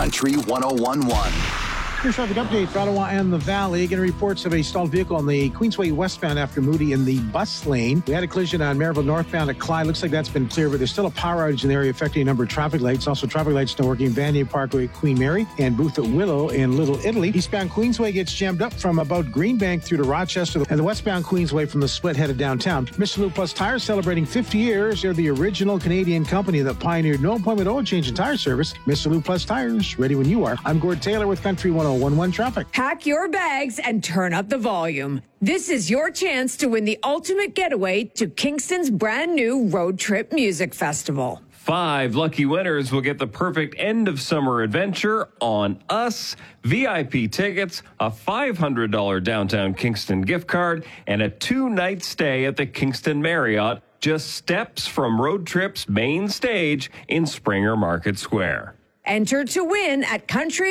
Country 101.1. Here's traffic update for Ottawa and the Valley. Getting reports of a stalled vehicle on the Queensway westbound after Moody in the bus lane. We had a collision on Maryville northbound at Clyde. Looks like that's been cleared, but there's still a power outage in the area affecting a number of traffic lights. Also, traffic lights not working. Vanier Parkway, Queen Mary, and Booth at Willow in Little Italy. Eastbound Queensway gets jammed up from about Greenbank through to Rochester, and the westbound Queensway from the split headed downtown. Mr. Lou Plus Tires celebrating 50 years. They're the original Canadian company that pioneered no appointment oil change and tire service. Mr. Lou Plus Tires, ready when you are. I'm Gord Taylor with Country 101.1 Traffic. Pack your bags and turn up the volume. This is your chance to win the ultimate getaway to Kingston's brand new Road Trip Music Festival. 5 lucky winners will get the perfect end of summer adventure on us, VIP tickets, a $500 downtown Kingston gift card, and a 2-night stay at the Kingston Marriott, just steps from Road Trip's main stage in Springer Market Square. Enter to win at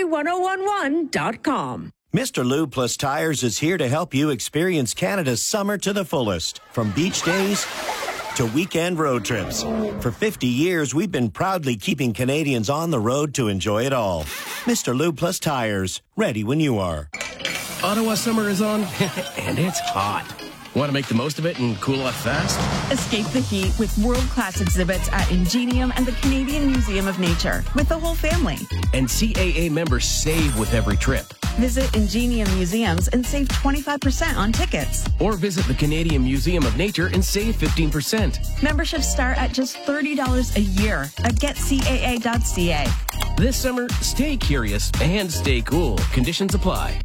country1011.com. Mr. Lube Plus Tires is here to help you experience Canada's summer to the fullest. From beach days to weekend road trips. For 50 years, we've been proudly keeping Canadians on the road to enjoy it all. Mr. Lube Plus Tires, ready when you are. Ottawa summer is on, and it's hot. Want to make the most of it and cool off fast? Escape the heat with world-class exhibits at Ingenium and the Canadian Museum of Nature with the whole family. And CAA members save with every trip. Visit Ingenium Museums and save 25% on tickets. Or visit the Canadian Museum of Nature and save 15%. Memberships start at just $30 a year at getcaa.ca. This summer, stay curious and stay cool. Conditions apply.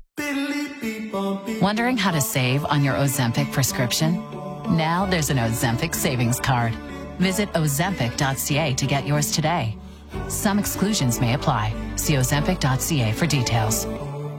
Wondering how to save on your Ozempic prescription? Now there's an Ozempic savings card. Visit ozempic.ca to get yours today. Some exclusions may apply. See ozempic.ca for details.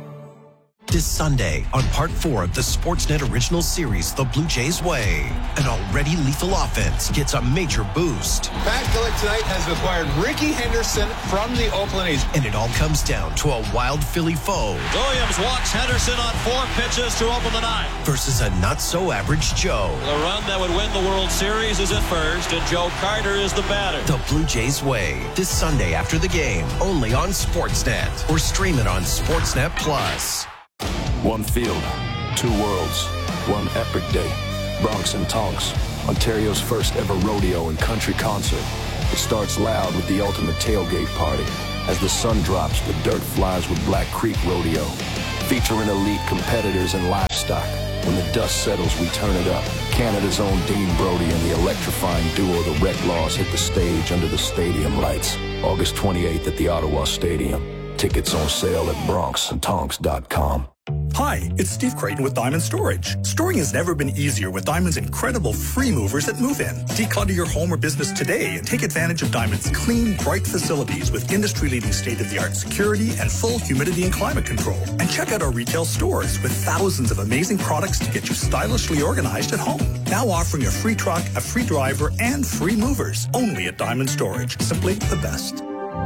This Sunday on Part 4 of the Sportsnet original series, The Blue Jays Way, an already lethal offense gets a major boost. Pat Gillick tonight has acquired Ricky Henderson from the Oakland A's. And it all comes down to a wild Philly foe. Williams walks Henderson on 4 pitches to open the 9th. Versus a not-so-average Joe. The run that would win the World Series is at first, and Joe Carter is the batter. The Blue Jays Way, this Sunday after the game, only on Sportsnet. Or stream it on Sportsnet Plus. One field, 2 worlds, one epic day. Bronx and Tonks, Ontario's first ever rodeo and country concert. It starts loud with the ultimate tailgate party. As the sun drops, the dirt flies with Black Creek Rodeo. Featuring elite competitors and livestock. When the dust settles, we turn it up. Canada's own Dean Brody and the electrifying duo The Reclaws hit the stage under the stadium lights. August 28th at the Ottawa Stadium. Tickets on sale at bronxandtonks.com. Hi, it's Steve Creighton with Diamond Storage. Storing has never been easier with Diamond's incredible free movers at Move In. Declutter your home or business today and take advantage of Diamond's clean, bright facilities with industry-leading state-of-the-art security and full humidity and climate control. And check out our retail stores with thousands of amazing products to get you stylishly organized at home. Now offering a free truck, a free driver, and free movers. Only at Diamond Storage. Simply the best.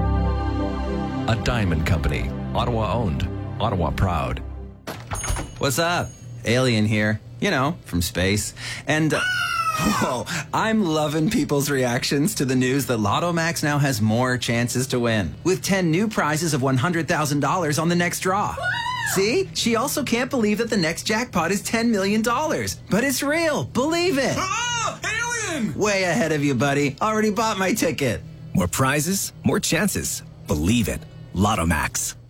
A Diamond Company. Ottawa owned. Ottawa proud. What's up? Alien here. You know, from space. And, whoa, I'm loving people's reactions to the news that Lotto Max now has more chances to win. With 10 new prizes of $100,000 on the next draw. See? She also can't believe that the next jackpot is $10 million. But it's real. Believe it. Alien! Way ahead of you, buddy. Already bought my ticket. More prizes, more chances. Believe it. Lotto Max.